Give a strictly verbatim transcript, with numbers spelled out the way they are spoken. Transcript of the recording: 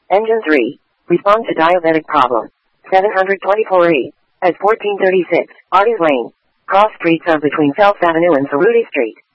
Engine three. Respond to diabetic problem. seven twenty-four E. At fourteen thirty-six, Artist Lane. Cross streets are between Phelps Avenue and Cerruti Street.